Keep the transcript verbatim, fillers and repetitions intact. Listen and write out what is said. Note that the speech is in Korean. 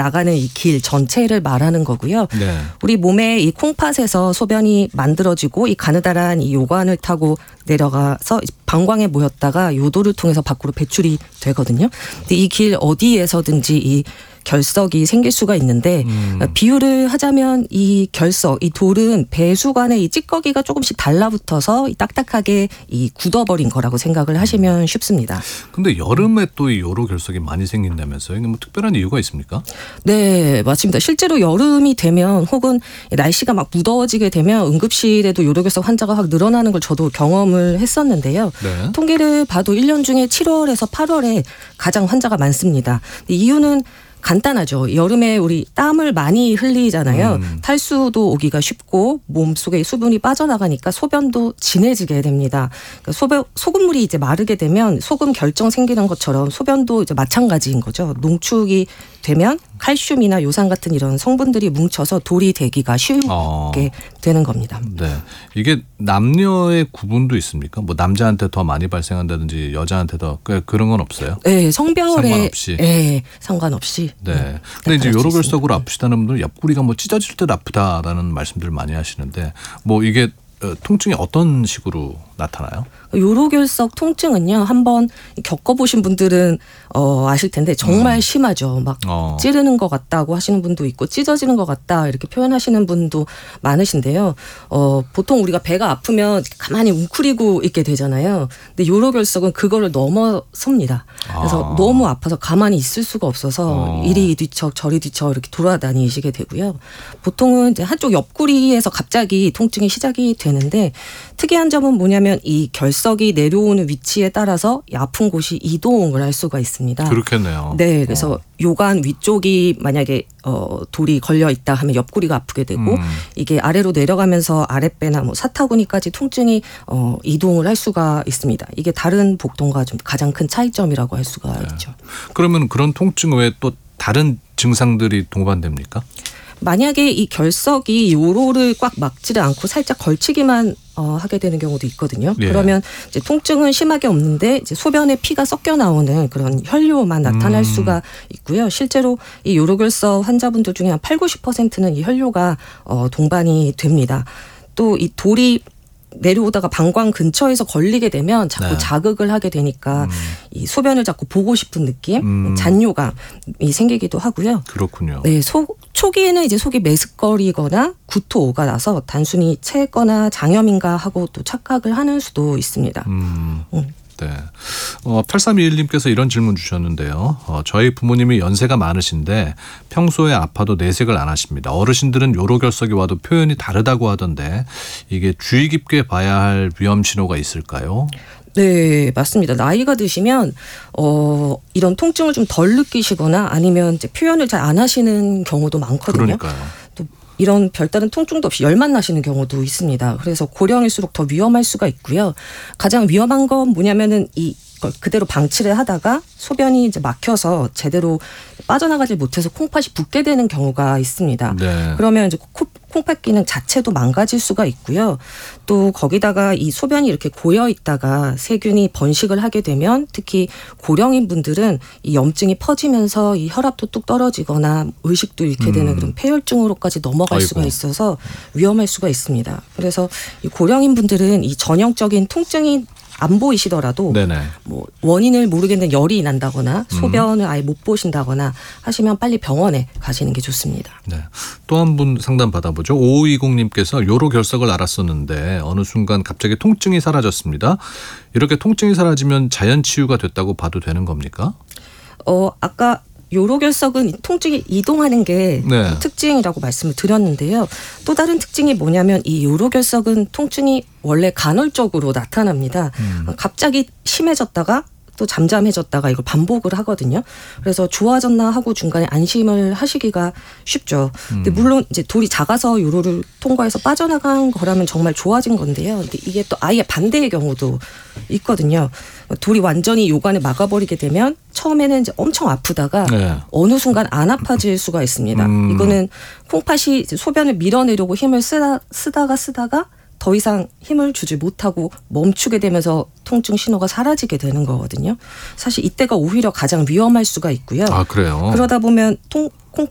나가는 이 길 전체를 말하는 거고요. 네. 우리 몸의 이 콩팥에서 소변이 만들어지고 이 가느다란 이 요관을 타고 내려가서 방광에 모였다가 요도를 통해서 밖으로 배출이 되거든요. 근데 이 길 어디에서든지 이 결석이 생길 수가 있는데 음. 비유를 하자면 이 결석, 이 돌은 배수관의 이 찌꺼기가 조금씩 달라붙어서 이 딱딱하게 이 굳어버린 거라고 생각을 하시면 쉽습니다. 근데 여름에 또 이 요로 결석이 많이 생긴다면서요? 이게 뭐 특별한 이유가 있습니까? 네, 맞습니다. 실제로 여름이 되면 혹은 날씨가 막 무더워지게 되면 응급실에도 요로 결석 환자가 확 늘어나는 걸 저도 경험을 했었는데요. 네. 통계를 봐도 일 년 중에 칠월에서 팔월에 가장 환자가 많습니다. 이유는 간단하죠. 여름에 우리 땀을 많이 흘리잖아요. 음. 탈수도 오기가 쉽고 몸속에 수분이 빠져나가니까 소변도 진해지게 됩니다. 그러니까 소변, 소금물이 이제 마르게 되면 소금 결정 생기는 것처럼 소변도 이제 마찬가지인 거죠. 농축이 되면 칼슘이나 요산 같은 이런 성분들이 뭉쳐서 돌이 되기가 쉽게 어. 되는 겁니다. 네, 이게 남녀의 구분도 있습니까? 뭐 남자한테 더 많이 발생한다든지 여자한테 더 그런 건 없어요? 네, 성별에 상관없이. 네, 상관없이. 네. 네. 근데 이제 요로 결석으로 아프시다는 분들 옆구리가 뭐 찢어질 듯 아프다라는 말씀들 많이 하시는데 뭐 이게 통증이 어떤 식으로 나타나요? 요로 결석 통증은요. 한번 겪어보신 분들은 어, 아실 텐데 정말 음. 심하죠. 막 어. 찌르는 것 같다고 하시는 분도 있고 찢어지는 것 같다 이렇게 표현하시는 분도 많으신데요. 어, 보통 우리가 배가 아프면 가만히 웅크리고 있게 되잖아요. 근데 요로 결석은 그거를 넘어섭니다. 그래서 아. 너무 아파서 가만히 있을 수가 없어서 어. 이리 뒤척 저리 뒤척 이렇게 돌아다니시게 되고요. 보통은 이제 한쪽 옆구리에서 갑자기 통증이 시작이 되는데 특이한 점은 뭐냐면 이 결석이 내려오는 위치에 따라서 아픈 곳이 이동을 할 수가 있습니다. 그렇겠네요. 네, 그래서 어. 요관 위쪽이 만약에 어, 돌이 걸려 있다 하면 옆구리가 아프게 되고 음. 이게 아래로 내려가면서 아랫배나 뭐 사타구니까지 통증이 어, 이동을 할 수가 있습니다. 이게 다른 복통과 좀 가장 큰 차이점이라고 할 수가 네. 있죠. 그러면 그런 통증 외에 또 다른 증상들이 동반됩니까? 만약에 이 결석이 요로를 꽉 막지를 않고 살짝 걸치기만 어, 하게 되는 경우도 있거든요. 예. 그러면 이제 통증은 심하게 없는데 이제 소변에 피가 섞여 나오는 그런 혈뇨만 나타날 음. 수가 있고요. 실제로 이 요로결석 환자분들 중에 한 팔, 구십 퍼센트는 이 혈뇨가 어, 동반이 됩니다. 또 이 돌이 내려오다가 방광 근처에서 걸리게 되면 자꾸 네. 자극을 하게 되니까 음. 이 소변을 자꾸 보고 싶은 느낌, 음. 잔뇨감이 생기기도 하고요. 그렇군요. 네, 소, 초기에는 이제 속이 메스꺼리거나 구토가 나서 단순히 체했거나 장염인가 하고 또 착각을 하는 수도 있습니다. 음. 음. 네. 어, 팔삼이일 님께서 이런 질문 주셨는데요. 어, 저희 부모님이 연세가 많으신데 평소에 아파도 내색을 안 하십니다. 어르신들은 요로결석이 와도 표현이 다르다고 하던데 이게 주의 깊게 봐야 할 위험 신호가 있을까요? 네, 맞습니다. 나이가 드시면 어, 이런 통증을 좀 덜 느끼시거나 아니면 이제 표현을 잘 안 하시는 경우도 많거든요. 그러니까요. 또 이런 별다른 통증도 없이 열만 나시는 경우도 있습니다. 그래서 고령일수록 더 위험할 수가 있고요. 가장 위험한 건 뭐냐면은 이 그대로 방치를 하다가 소변이 이제 막혀서 제대로 빠져나가지 못해서 콩팥이 붓게 되는 경우가 있습니다. 네. 그러면 이제 코, 콩팥 기능 자체도 망가질 수가 있고요. 또 거기다가 이 소변이 이렇게 고여 있다가 세균이 번식을 하게 되면 특히 고령인 분들은 이 염증이 퍼지면서 이 혈압도 뚝 떨어지거나 의식도 잃게 되는 음. 그런 폐혈증으로까지 넘어갈 아이고. 수가 있어서 위험할 수가 있습니다. 그래서 이 고령인 분들은 이 전형적인 통증이 안 보이시더라도 네네. 뭐 원인을 모르겠는 열이 난다거나 소변을 아예 못 보신다거나 하시면 빨리 병원에 가시는 게 좋습니다. 네. 또 한 분 상담 받아보죠. 오오이공 님께서 요로결석을 앓았었는데 어느 순간 갑자기 통증이 사라졌습니다. 이렇게 통증이 사라지면 자연 치유가 됐다고 봐도 되는 겁니까? 어 아까 요로결석은 통증이 이동하는 게 네. 특징이라고 말씀을 드렸는데요. 또 다른 특징이 뭐냐면 이 요로결석은 통증이 원래 간헐적으로 나타납니다. 음. 갑자기 심해졌다가 또 잠잠해졌다가 이걸 반복을 하거든요. 그래서 좋아졌나 하고 중간에 안심을 하시기가 쉽죠. 음. 근데 물론 이제 돌이 작아서 요로를 통과해서 빠져나간 거라면 정말 좋아진 건데요. 근데 이게 또 아예 반대의 경우도 있거든요. 돌이 완전히 요관을 막아버리게 되면 처음에는 이제 엄청 아프다가 네. 어느 순간 안 아파질 수가 있습니다. 음. 이거는 콩팥이 이제 소변을 밀어내려고 힘을 쓰다, 쓰다가 쓰다가 더 이상 힘을 주지 못하고 멈추게 되면서 통증 신호가 사라지게 되는 거거든요. 사실 이때가 오히려 가장 위험할 수가 있고요. 아, 그래요? 그러다 보면 통, 콩,